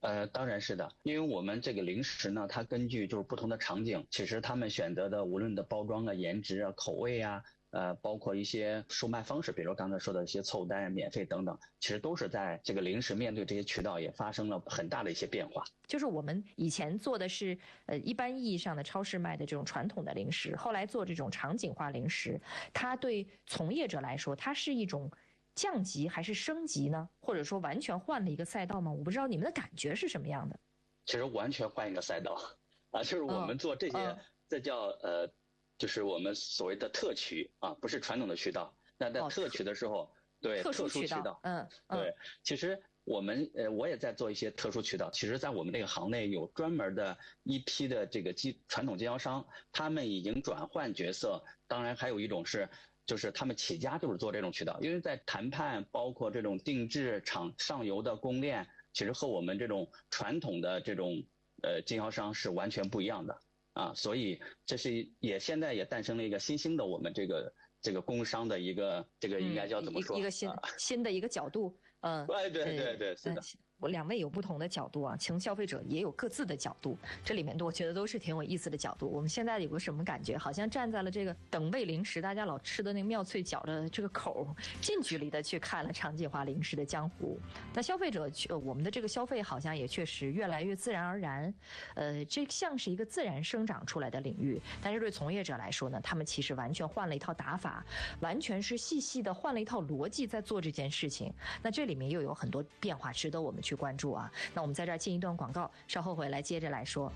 当然是的，因为我们这个零食呢，它根据就是不同的场景，其实他们选择的无论的包装啊、颜值啊、口味啊，包括一些售卖方式，比如刚才说的一些凑单、免费等等，其实都是在这个零食面对这些渠道也发生了很大的一些变化。 就是我们以前做的是一般意义上的超市卖的这种传统的零食，后来做这种场景化零食，它对从业者来说，它是一种降级还是升级呢？或者说完全换了一个赛道吗？我不知道你们的感觉是什么样的。 其实完全换一个赛道啊，就是我们做这些，这叫就是我们所谓的特渠啊，不是传统的渠道。那在特渠的时候，对，特殊渠道，对，其实我也在做一些特殊渠道。其实，在我们这个行内有专门的一批的这个传统经销商，他们已经转换角色。当然，还有一种就是他们起家就是做这种渠道，因为在谈判包括这种定制厂上游的供链，其实和我们这种传统的这种经销商是完全不一样的啊，所以这是现在也诞生了一个新兴的我们这个工商的一个这个应该叫怎么说？ 一个新的一个角度， 对，是的。 我两位有不同的角度啊，从消费者也有各自的角度，这里面我觉得都是挺有意思的角度。我们现在有个什么感觉？好像站在了这个等位零食大家老吃的那个妙脆角的这个口，近距离的去看了场景化零食的江湖。那消费者，我们的这个消费好像也确实越来越自然而然，这像是一个自然生长出来的领域。但是对从业者来说呢，他们其实完全换了一套打法，完全是细细的换了一套逻辑在做这件事情。那这里面又有很多变化值得我们去关注啊。那我们在这儿进一段广告，稍后回来接着来说。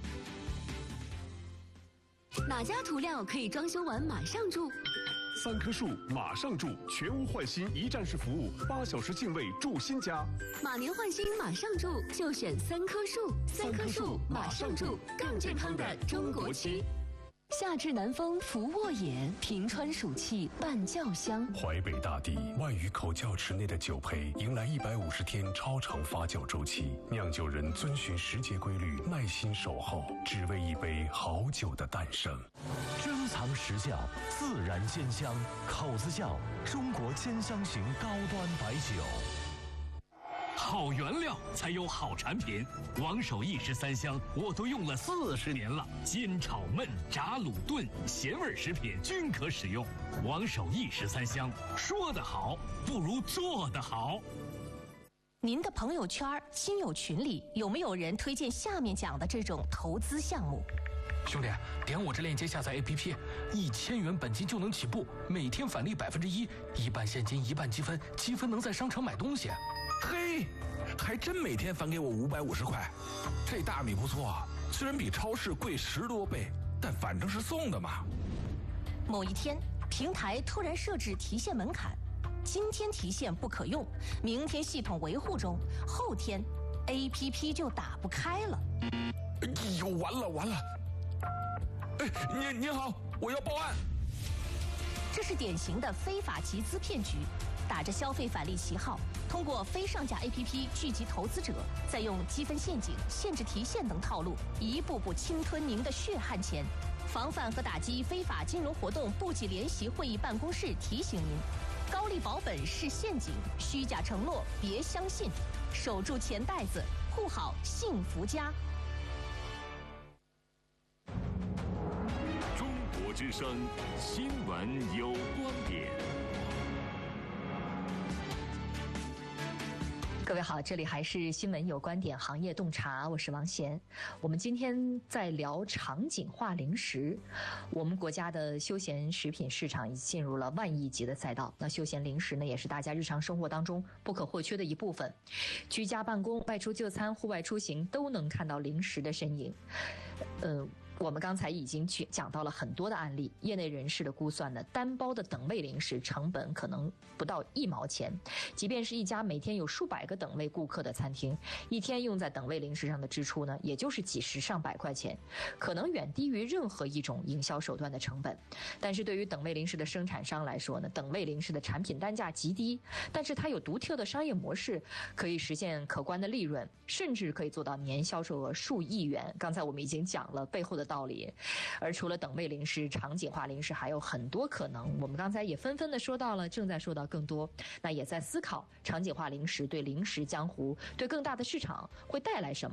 哪家涂料可以装修完马上住 ？3棵树马上住，全屋换新一站式服务，8小时净位住新家。 马年换新马上住，就选3棵树。3棵树马上住，更健康的中国区。夏至南风拂沃野，平川暑气伴酱香。 淮北大地万余口窖池内的酒胚迎来150天超长发酵周期，酿酒人遵循时节规律，耐心守候，只为一杯好酒的诞生。 珍藏实窖，自然兼香，口子窖中国兼香型高端白酒。 好原料才有好产品，王守义13香我都用了40年了，煎炒焖炸卤炖咸味食品均可使用。王守义13香，说得好不如做得好。 您的朋友圈、亲友群里有没有人推荐下面讲的这种投资项目？ 兄弟，点我这链接下载 APP，1000元本金就能起步，每天返利1%，一半现金一半积分，积分能在商场买东西。 嘿，还真每天返给我550块，这大米不错，虽然比超市贵10多倍，但反正是送的嘛。 某一天，平台突然设置提现门槛，今天提现不可用，明天系统维护中，后天 APP 就打不开了。 哎呦，完了！哎，您好，我要报案。 这是典型的非法集资骗局，打着消费返利旗号，通过非上架 APP 聚集投资者，再用积分陷阱、限制提现等套路，一步步侵吞您的血汗钱。防范和打击非法金融活动部级联席会议办公室提醒您：高利保本是陷阱，虚假承诺别相信，守住钱袋子，护好幸福家。 中国之声新闻有观点。 各位好，这里还是新闻有观点行业洞察，我是王贤。我们今天在聊场景化零食。我们国家的休闲食品市场已进入了万亿级的赛道，那休闲零食呢，也是大家日常生活当中不可或缺的一部分。居家办公、外出就餐、户外出行都能看到零食的身影。我们刚才已经讲到了很多的案例，业内人士的估算呢，单包的等位零食成本可能不到1毛钱，即便是一家每天有数百个等位顾客的餐厅，一天用在等位零食上的支出呢，也就是几十上百块钱，可能远低于任何一种营销手段的成本。但是对于等位零食的生产商来说呢，等位零食的产品单价极低，但是它有独特的商业模式，可以实现可观的利润，甚至可以做到年销售额数亿元。刚才我们已经讲了背后的道理。而除了等位零食、场景化零食还有很多可能，我们刚才也纷纷的说到了，正在说到更多，那也在思考场景化零食对零食江湖、对更大的市场会带来什么。